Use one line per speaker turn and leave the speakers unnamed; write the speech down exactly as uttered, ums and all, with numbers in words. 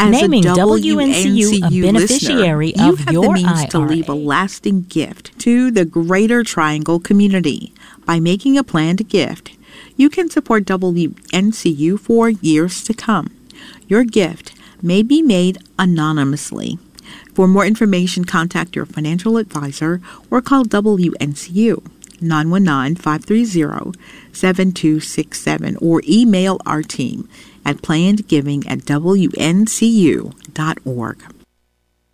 As
naming
a
W N C U a beneficiary
listener,
of
you have
your
the means
I R A.
to leave a lasting gift to the Greater Triangle community. By making a planned gift, you can support W N C U for years to come. Your gift may be made anonymously. For more information, contact your financial advisor or call W N C U nine one nine, five three zero, seven two six seven or email our team at plannedgiving at W N C U dot org.